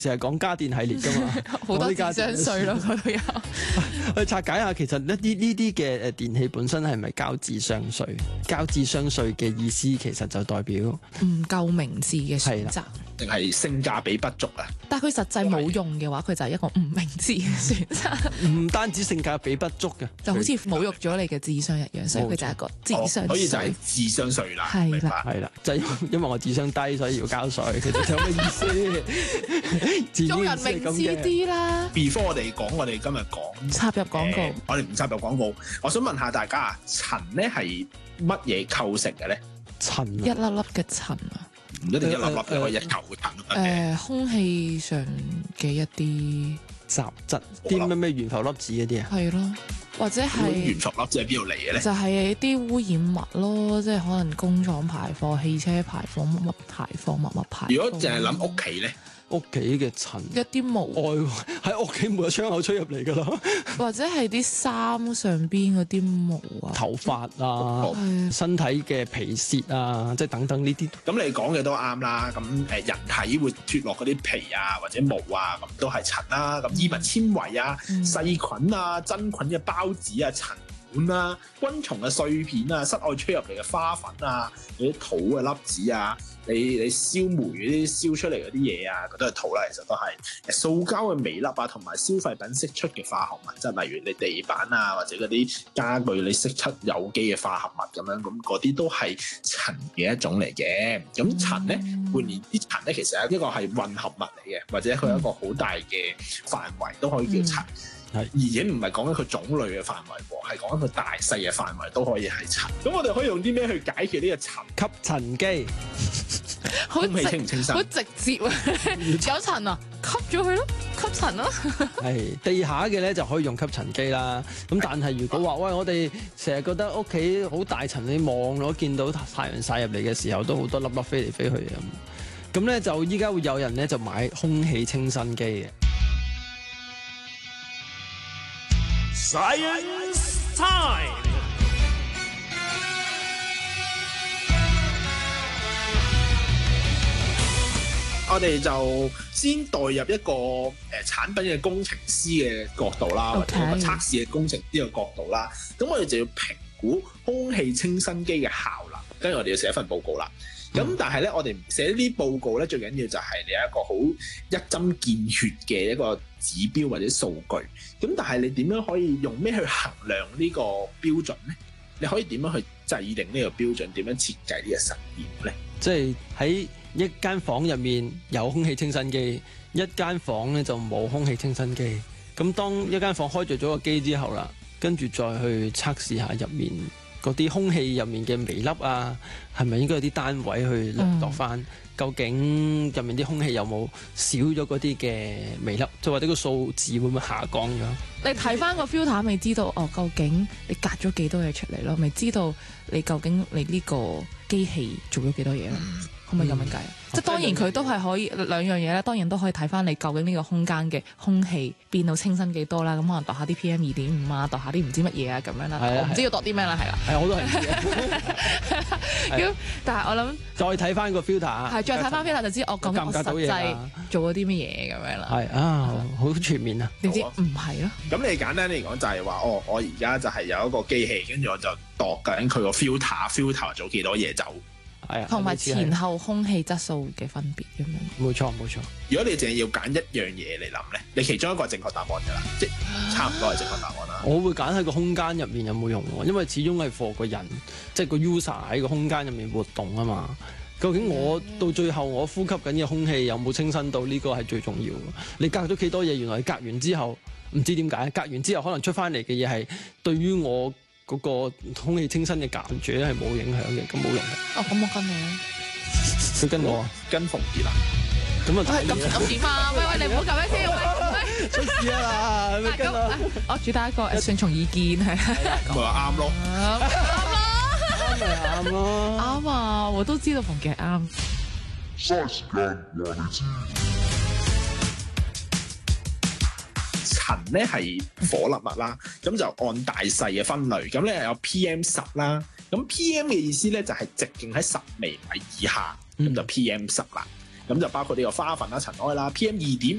成日講家電系列噶嘛， 好多智商稅咯，嗰度有。 去拆解下，其實呢啲嘅電器本身係咪交智商稅？交智商稅嘅意思其實就代表唔夠明智嘅選擇， 定係性價比不足啊？ 但係佢實際冇用嘅話，佢就係一個唔明智嘅選擇。 唔單止性價比不足嘅， 就好似侮辱咗你嘅智商一樣，所以佢就係一個智商稅。 所以就係智商稅啦。 係啦， 係啦，就係因為我智商低，所以要交稅。其實就咁嘅意思。 做人明智啲啦。 Before 我哋講，我哋今日講插入廣告， 我哋唔插入廣告。我想問下大家啊，塵咧係乜嘢構成嘅咧？ 塵一粒粒嘅塵啊， 唔一定一粒粒，你可以一球嘅塵都得嘅。 空氣上嘅一啲雜質，啲咩懸浮粒子嗰啲啊？ 係咯，或者係懸浮粒子係邊度嚟嘅咧？ 就係啲污染物咯，即係可能工廠排放、汽車排放、乜排放、乜排放。 如果淨係諗屋企咧？ 屋企嘅塵， 一啲毛喺屋企每個窗口吹入嚟㗎啦， 或者係啲衫上邊嗰啲毛啊、 頭髮啊、身體嘅皮屑啊，即係等等呢啲。 咁你講嘅都啱啦。咁人體會脫落嗰啲皮啊或者毛啊，咁都係塵啦。咁衣物纖維啊、細菌啊、真菌嘅孢子啊、塵管啊、昆蟲嘅碎片啊、室外吹入嚟嘅花粉啊、嗰啲土嘅粒子啊。你燒煤嗰啲燒出嚟嗰啲嘢啊，嗰都係土啦，其實都係塑膠嘅微粒啊，同埋消費品釋出嘅化學物質，例如你地板啊或者嗰啲家具你釋出有機嘅化合物咁樣，咁嗰啲都係塵嘅一種嚟嘅。咁塵咧，換言之，塵咧其實係一個係混合物嚟嘅，或者佢有一個好大嘅範圍都可以叫塵。而且唔係講緊佢種類嘅範圍喎，係講緊佢大細嘅範圍都可以係塵。咁我哋可以用啲咩去解決呢個塵？ 吸塵機， 空氣清唔清新？ 好直接啊！有塵啊，吸咗佢咯，吸塵咯。 係地下嘅咧就可以用吸塵機啦。咁但係如果話喂，我哋成日覺得屋企好大塵，你望咗見到太陽曬入嚟嘅時候，都好多粒粒飛嚟飛去咁咧就依家會有人咧就買空氣清新機嘅。 Science time， 我哋就先代入一個產品嘅工程師嘅角度啦，或者一個測試嘅工程師嘅角度啦。咁我哋就要評估空氣清新機嘅效能，跟住我哋要寫一份報告啦。咁但係咧，我哋寫呢啲報告咧，最緊要就係你有一個好一針見血嘅一個指標或者數據。咁但係你點樣可以用咩去衡量呢個標準咧？你可以點樣去制定呢個標準？點樣設計呢個實驗咧？ 即係喺一間房入面有空氣清新機，一間房咧就冇空氣清新機。咁當一間房開着咗個機之後啦，跟住再去測試下入面嗰啲空氣入面嘅微粒啊，係咪應該有啲單位去量度翻？究竟入面啲空氣有冇少咗嗰啲嘅微粒，即或者個數字會唔會下降咗？ 你睇翻個 filter 咪知道究竟你隔咗幾多嘢出嚟咯？咪知道你究竟你呢個機器做咗幾多嘢咯？可唔可以咁樣計？即係當然佢都係可以兩樣嘢咧，當然都可以睇翻你究竟呢個空間嘅空氣變到清新幾多啦。咁可能度下啲 PM2.5啊，度下啲唔知乜嘢啊咁樣啦。我唔知要度啲咩啦，係啦。 係我都係唔知。 咁但係我諗再睇翻個 filter， 係再睇翻 filter 就知我究竟我實際做咗啲乜嘢咁樣啦。 係啊，好全面啊。 點知唔係咯？ 咁你簡單嚟講就係話，我而家就係有一個機器，跟住我就度緊佢個 filter 做幾多嘢走。 係啊， 同埋前後空氣質素嘅分別咁樣。 冇錯冇錯。 如果你淨係要揀一樣嘢嚟諗咧，你其中一個係正確答案㗎啦，即係差唔多係正確答案啦。 我會揀喺個空間入面有冇用喎，因為始終係 for 個人，即係個 user 喺個空間入面活動啊嘛。究竟我到最後我呼吸緊嘅空氣有冇清新到，呢個係最重要嘅。你隔咗幾多嘢，原來你隔完之後唔知點解，隔完之後可能出翻嚟嘅嘢係對於我嗰個空氣清新嘅感覺係冇影響嘅，咁冇用嘅。 咁我跟你啦。 佢跟我啊？ 跟馮傑啊？ 咁啊？ 咁點啊？喂，你唔好咁樣先，喂！ 出事啦！咪跟啦！ 我主打一個順從意見係。 咪話啱咯。 啱咪啱咯。 啱啊！我都知道馮傑係啱。 塵咧係火粒物啦，咁就按大細嘅分類，咁咧有 PM10啦，咁 PM 嘅意思咧就係直徑喺10微米以下，咁就 PM10啦。咁咁就包括呢個花粉啦、塵埃啦、PM2.5